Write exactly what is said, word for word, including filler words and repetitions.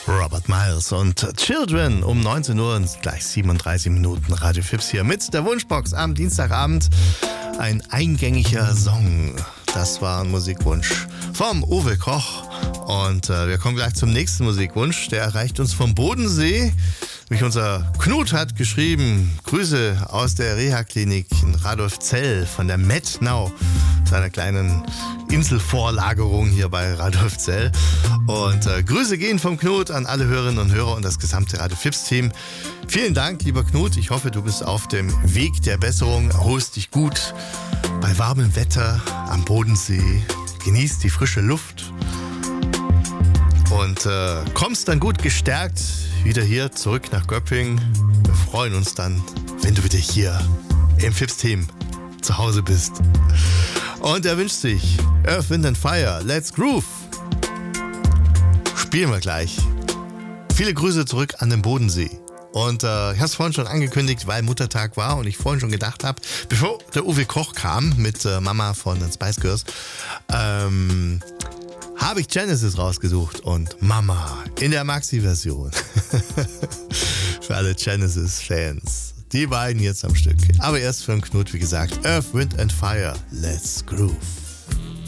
Robert Miles und Children um neunzehn Uhr und gleich siebenunddreißig Minuten Radio Fips hier mit der Wunschbox am Dienstagabend. Ein eingängiger Song. Das war ein Musikwunsch vom Uwe Koch. Und äh, wir kommen gleich zum nächsten Musikwunsch. Der erreicht uns vom Bodensee. Mich unser Knut hat geschrieben, Grüße aus der Reha-Klinik in Radolfzell von der Mettnau, seiner kleinen Inselvorlagerung hier bei Radolfzell. Und äh, Grüße gehen vom Knut an alle Hörerinnen und Hörer und das gesamte Radio Fips-Team. Vielen Dank, lieber Knut. Ich hoffe, du bist auf dem Weg der Besserung, erholst dich gut bei warmem Wetter am Bodensee, genießt die frische Luft und äh, kommst dann gut gestärkt wieder hier zurück nach Göppingen. Wir freuen uns dann, wenn du wieder hier im Fips-Team zu Hause bist. Und er wünscht sich Earth, Wind and Fire, Let's Groove. Spielen wir gleich. Viele Grüße zurück an den Bodensee. Und äh, ich habe es vorhin schon angekündigt, weil Muttertag war und ich vorhin schon gedacht habe, bevor der Uwe Koch kam mit äh, Mama von den Spice Girls, ähm, habe ich Genesis rausgesucht und Mama in der Maxi-Version. Für alle Genesis-Fans. Die beiden jetzt am Stück. Aber erst für den Knut, wie gesagt, Earth, Wind and Fire, Let's Groove.